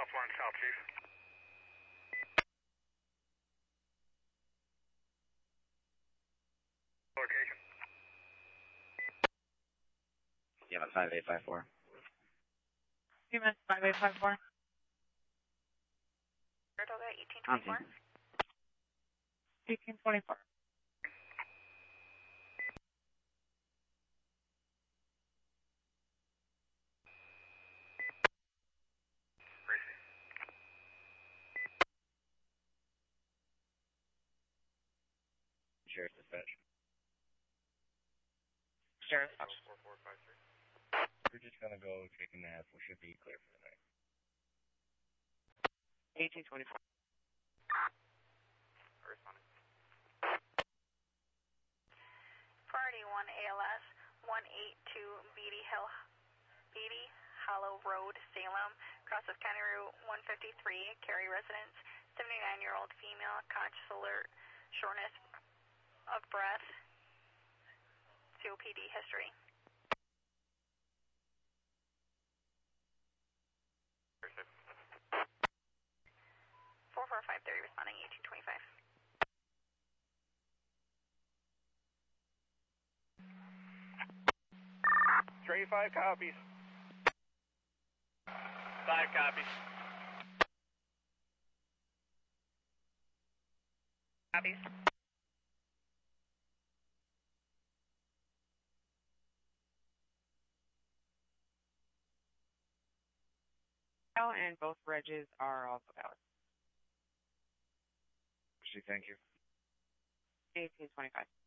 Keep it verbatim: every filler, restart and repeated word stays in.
Southland South, Chief. Location. Yeah, five eight five four. Human five eight five four. Saratoga eighteen twenty-four. eighteen twenty-four. Racing. Sheriff's dispatch. Sheriff. four four five three. We're just gonna go take a nap. We should be clear for the night. eighteen twenty-four. Responding. Priority one A L S one eight two Beatty Hill, Beatty Hollow Road, Salem. Cross of County Route one fifty-three. Cary residence. seventy-nine-year-old female. Conscious alert. Shortness of breath. C O P D history. four four five three responding eighteen twenty-five. Trey five copies. Five copies. Copies. And both regs are also valid. Thank you. eighteen twenty-five.